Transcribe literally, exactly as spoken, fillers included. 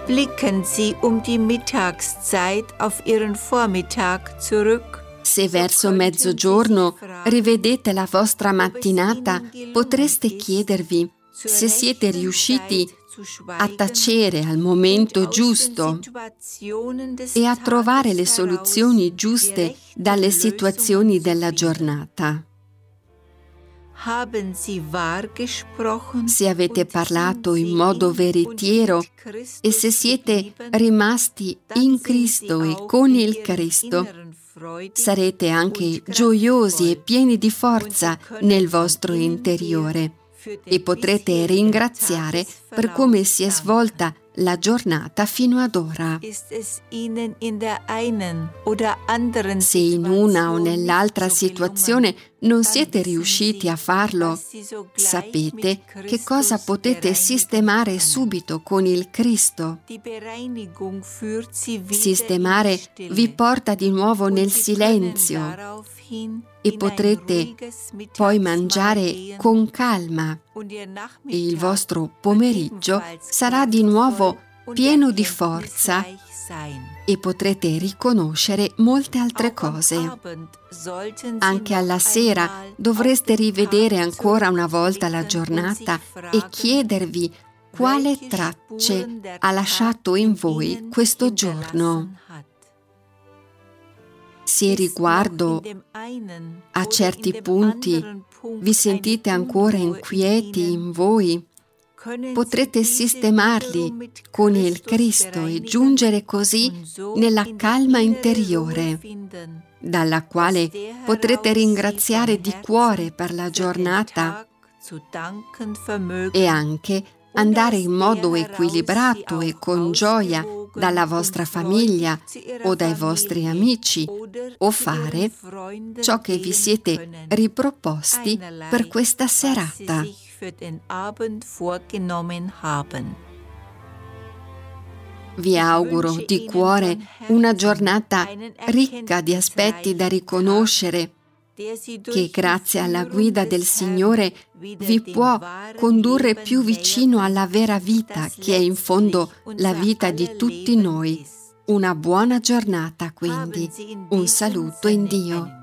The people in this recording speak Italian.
Blicken Sie um die Mittagszeit auf Ihren Vormittag zurück. Se verso mezzogiorno rivedete la vostra mattinata, potreste chiedervi se siete riusciti a tacere al momento giusto e a trovare le soluzioni giuste dalle situazioni della giornata. Se avete parlato in modo veritiero e se siete rimasti in Cristo e con il Cristo, sarete anche gioiosi e pieni di forza nel vostro interiore e potrete ringraziare per come si è svolta la giornata fino ad ora. Se in una o nell'altra situazione non siete riusciti a farlo, sapete che cosa potete sistemare subito con il Cristo. Sistemare vi porta di nuovo nel silenzio e potrete poi mangiare con calma e il vostro pomeriggio sarà di nuovo pieno di forza e potrete riconoscere molte altre cose. Anche alla sera dovreste rivedere ancora una volta la giornata e chiedervi quale tracce ha lasciato in voi questo giorno. Se riguardo a certi punti vi sentite ancora inquieti in voi, potrete sistemarli con il Cristo e giungere così nella calma interiore, dalla quale potrete ringraziare di cuore per la giornata e anche andare in modo equilibrato e con gioia dalla vostra famiglia o dai vostri amici o fare ciò che vi siete riproposti per questa serata. Vi auguro di cuore una giornata ricca di aspetti da riconoscere, che grazie alla guida del Signore vi può condurre più vicino alla vera vita, che è in fondo la vita di tutti noi. Una buona giornata quindi, un saluto in Dio.